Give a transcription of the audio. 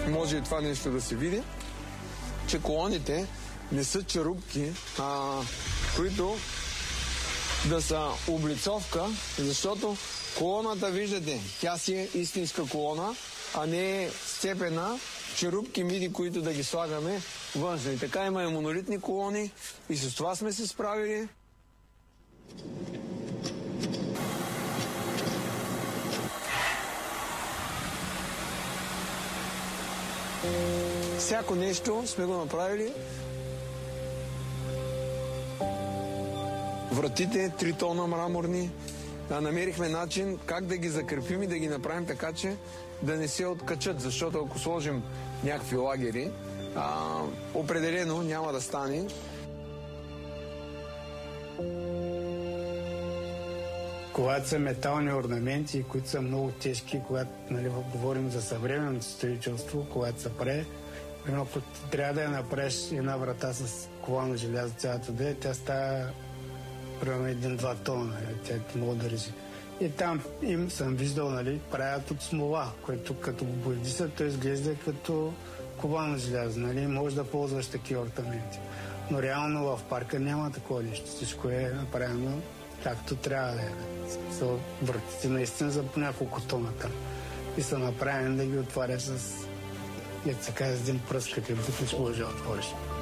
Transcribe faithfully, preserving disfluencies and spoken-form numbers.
може и това нещо да се види, че колоните не са черупки, а, които да са облицовка, защото колоната, виждате, тя си е истинска колона, а не е сцепена черупки миди, които да ги слагаме външно. И така има и монолитни колони и с това сме се справили. Всяко нещо сме го направили. Вратите, три тона мраморни. Да, намерихме начин как да ги закрепим и да ги направим така, че да не се откачат, защото ако сложим някакви лагери, а, определено няма да стане. Когато са метални орнаменти, които са много тежки, когато, нали, говорим за съвременното строителство, когато се прави, ако трябва да я направиш една врата с колана желязо цялата да е, тя става примерно един-два тона, нали, тя ти мога да режи. И там им съм виждал, нали, правят от смола, което като го боядиса, то изглежда като ковано желязо, нали, може да ползваш такива орнаменти. Но реално в парка няма такова нещо, всичко е направено както трябва да е. Вратите наистина за по няколко тона там. И са направени да ги отваряш с, ето се казва, с един пръст, като бутнеш може да отвориш.